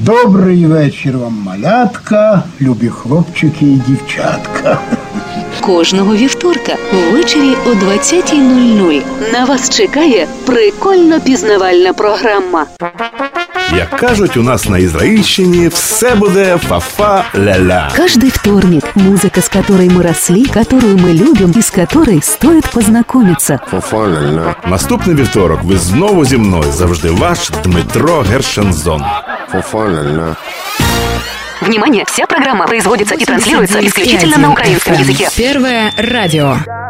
Добрий вечір вам, малятка, любі хлопчики і дівчатка. Кожного вівторка ввечері о 20:00 на вас чекає прикольно-пізнавальна програма. Як кажуть у нас на Ізраїльщині, все буде фа-фа-ля-ля. Каждый вторник музыка, с которой мы росли, которую мы любим и с которой стоит познакомиться. Фа-фа-ля-ля. Наступний вівторок ви знову зі мною. Завжди ваш Дмитро Гершензон. Фа-фа-ля-ля. Внимание! Вся программа производится и транслируется исключительно на украинском языке. Первое радио.